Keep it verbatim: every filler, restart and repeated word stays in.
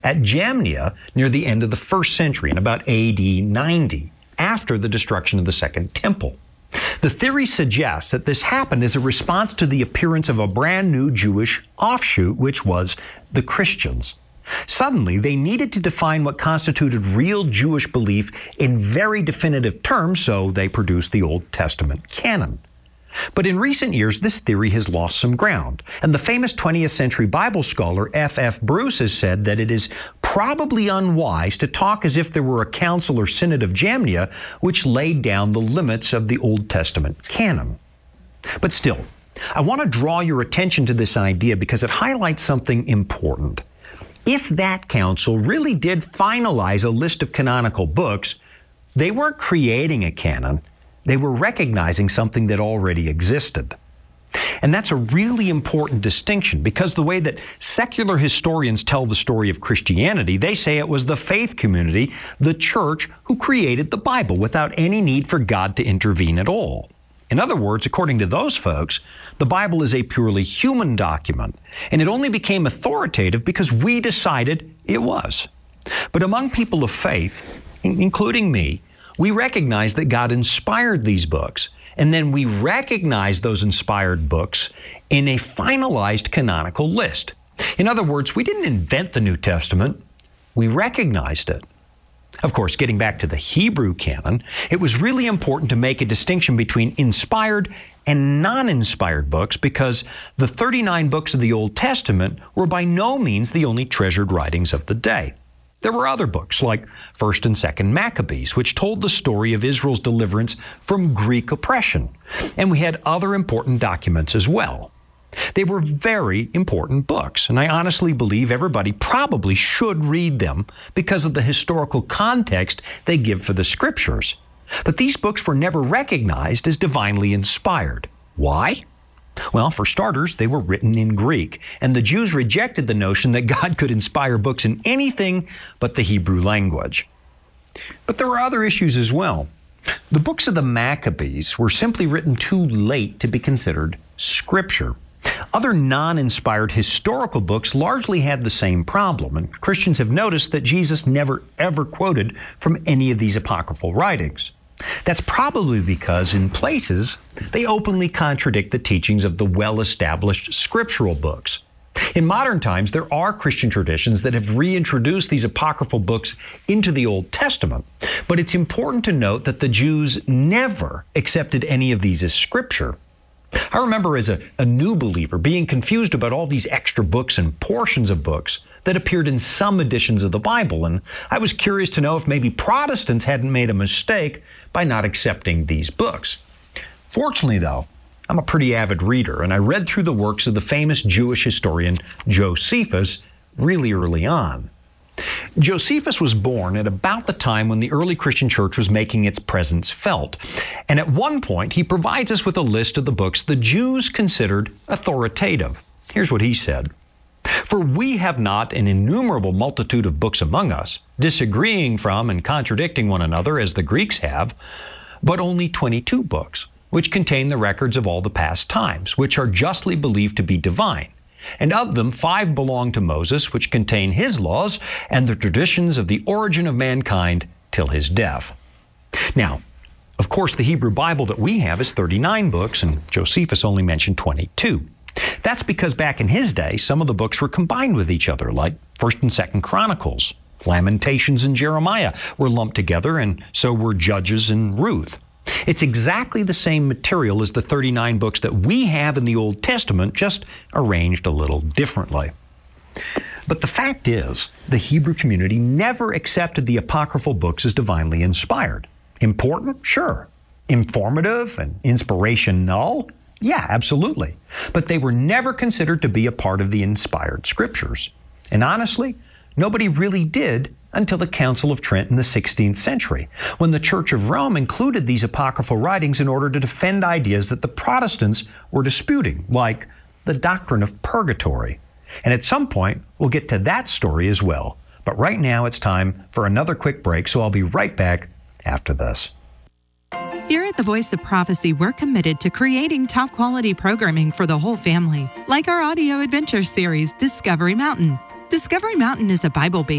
at Jamnia near the end of the first century in about A D ninety, after the destruction of the Second Temple. The theory suggests that this happened as a response to the appearance of a brand new Jewish offshoot, which was the Christians. Suddenly, they needed to define what constituted real Jewish belief in very definitive terms, so they produced the Old Testament canon. But in recent years, this theory has lost some ground, and the famous twentieth century Bible scholar F F Bruce has said that it is probably unwise to talk as if there were a council or synod of Jamnia which laid down the limits of the Old Testament canon. But still, I want to draw your attention to this idea because it highlights something important. If that council really did finalize a list of canonical books, they weren't creating a canon. They were recognizing something that already existed. And that's a really important distinction because the way that secular historians tell the story of Christianity, they say it was the faith community, the church, who created the Bible without any need for God to intervene at all. In other words, according to those folks, the Bible is a purely human document, and it only became authoritative because we decided it was. But among people of faith, including me, we recognize that God inspired these books, and then we recognize those inspired books in a finalized canonical list. In other words, we didn't invent the New Testament, we recognized it. Of course, getting back to the Hebrew canon, it was really important to make a distinction between inspired and non-inspired books because the thirty-nine books of the Old Testament were by no means the only treasured writings of the day. There were other books like First and Second Maccabees, which told the story of Israel's deliverance from Greek oppression. And we had other important documents as well. They were very important books, and I honestly believe everybody probably should read them because of the historical context they give for the Scriptures. But these books were never recognized as divinely inspired. Why? Well, for starters, they were written in Greek, and the Jews rejected the notion that God could inspire books in anything but the Hebrew language. But there were other issues as well. The books of the Maccabees were simply written too late to be considered Scripture. Other non-inspired historical books largely had the same problem, and Christians have noticed that Jesus never ever quoted from any of these apocryphal writings. That's probably because in places they openly contradict the teachings of the well-established scriptural books. In modern times, there are Christian traditions that have reintroduced these apocryphal books into the Old Testament, but it's important to note that the Jews never accepted any of these as scripture. I remember as a, a new believer being confused about all these extra books and portions of books that appeared in some editions of the Bible, and I was curious to know if maybe Protestants hadn't made a mistake by not accepting these books. Fortunately, though, I'm a pretty avid reader, and I read through the works of the famous Jewish historian Josephus really early on. Josephus was born at about the time when the early Christian church was making its presence felt. And at one point, he provides us with a list of the books the Jews considered authoritative. Here's what he said. For we have not an innumerable multitude of books among us, disagreeing from and contradicting one another as the Greeks have, but only twenty-two books, which contain the records of all the past times, which are justly believed to be divine. And of them, five belong to Moses, which contain his laws and the traditions of the origin of mankind till his death. Now, of course, the Hebrew Bible that we have is thirty-nine books, and Josephus only mentioned twenty-two. That's because back in his day, some of the books were combined with each other, like First and Second Chronicles. Lamentations and Jeremiah were lumped together, and so were Judges and Ruth. It's exactly the same material as the thirty-nine books that we have in the Old Testament, just arranged a little differently. But the fact is, the Hebrew community never accepted the apocryphal books as divinely inspired. Important? Sure. Informative and inspirational? Yeah, absolutely. But they were never considered to be a part of the inspired scriptures. And honestly, nobody really did until the Council of Trent in the sixteenth century, when the Church of Rome included these apocryphal writings in order to defend ideas that the Protestants were disputing, like the doctrine of purgatory. And at some point, we'll get to that story as well. But right now, it's time for another quick break, so I'll be right back after this. Here at the Voice of Prophecy, we're committed to creating top-quality programming for the whole family, like our audio adventure series, Discovery Mountain. Discovery Mountain is a Bible-based